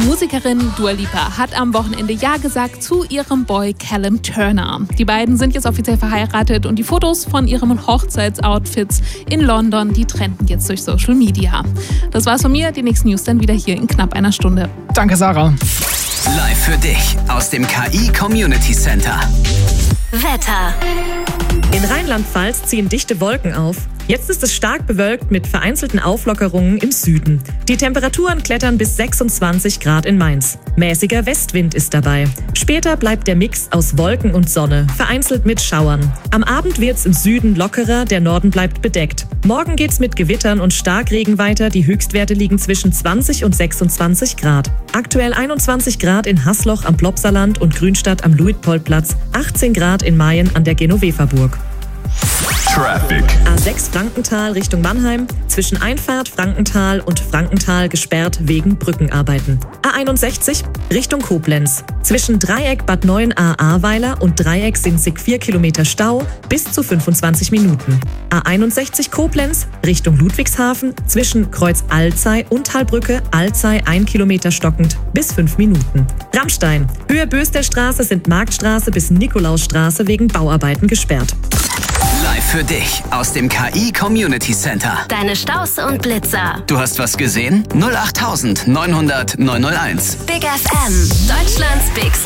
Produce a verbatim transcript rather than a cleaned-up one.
Musikerin Dua Lipa hat am Wochenende Ja gesagt zu ihrem Boy Callum Turner. Die beiden sind jetzt offiziell verheiratet und die Fotos von ihren Hochzeitsoutfits in London, die trenden jetzt durch Social Media. Das war's von mir, die nächsten News dann wieder hier in knapp einer Stunde. Danke, Sarah. Live für dich aus dem K I Community Center. Wetter. In Rheinland-Pfalz ziehen dichte Wolken auf. Jetzt ist es stark bewölkt mit vereinzelten Auflockerungen im Süden. Die Temperaturen klettern bis sechsundzwanzig Grad in Mainz. Mäßiger Westwind ist dabei. Später bleibt der Mix aus Wolken und Sonne, vereinzelt mit Schauern. Am Abend wird's im Süden lockerer, der Norden bleibt bedeckt. Morgen geht's mit Gewittern und Starkregen weiter. Die Höchstwerte liegen zwischen zwanzig und sechsundzwanzig Grad. Aktuell einundzwanzig Grad in Haßloch am Plopsaland und Grünstadt am Luitpoldplatz, achtzehn Grad in Mayen an der Genoveferburg. Traffic. A sechs Frankenthal Richtung Mannheim, zwischen Einfahrt Frankenthal und Frankenthal gesperrt wegen Brückenarbeiten. A einundsechzig Richtung Koblenz, zwischen Dreieck Bad Neuenahr-Ahrweiler und Dreieck Sinzig vier Kilometer Stau bis zu fünfundzwanzig Minuten. A einundsechzig Koblenz Richtung Ludwigshafen, zwischen Kreuz Alzey und Talbrücke Alzey ein Kilometer stockend bis fünf Minuten. Rammstein, Höhe Bösterstraße sind Marktstraße bis Nikolausstraße wegen Bauarbeiten gesperrt. Live für dich aus dem K I Community Center. Deine Staus und Blitzer. Du hast was gesehen? null acht neunhundert neunhundert neunhunderteins. Big F M. Deutschlands Big Star.